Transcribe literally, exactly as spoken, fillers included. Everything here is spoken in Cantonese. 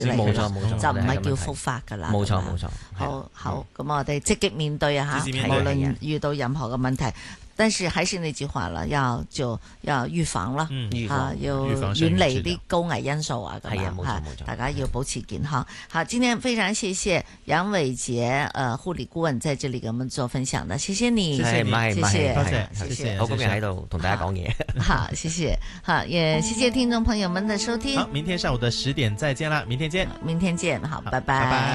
冇錯冇錯， 就唔係叫復發㗎啦。 冇錯冇錯。 好好，咁我哋積極面對啊嚇，無論遇到任何嘅問題。但是還是那句話了，要就要預防啦， 預防要遠離啲高危因素啊，咁樣嚇，大家要保持健康。好，今天非常謝謝楊偉傑，呃，護理顧問在這裡給我們做分享的，謝謝你， 謝謝，謝謝， 多謝，謝謝， 好高興喺度同大家講嘢。 好，謝謝，好，也謝謝聽眾朋友們的收聽。 好，明天上午的十點再見啦，明天見， 明天見，好，拜拜。